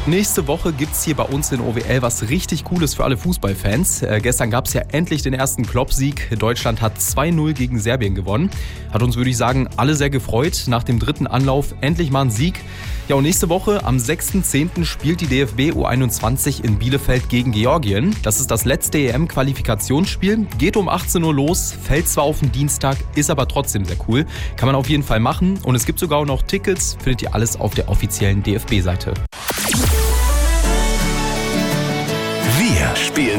Nächste Woche gibt's hier bei uns in OWL was richtig Cooles für alle Fußballfans. Gestern gab's ja endlich den ersten Klopp-Sieg. Deutschland hat 2-0 gegen Serbien gewonnen. Hat uns, würde ich sagen, alle sehr gefreut. Nach dem dritten Anlauf endlich mal ein Sieg. Ja, und nächste Woche am 6.10. spielt die DFB U21 in Bielefeld gegen Georgien. Das ist das letzte EM-Qualifikationsspiel. Geht um 18 Uhr los, fällt zwar auf den Dienstag, ist aber trotzdem sehr cool. Kann man auf jeden Fall machen. Und es gibt sogar auch noch Tickets, findet ihr alles auf der offiziellen DFB-Seite.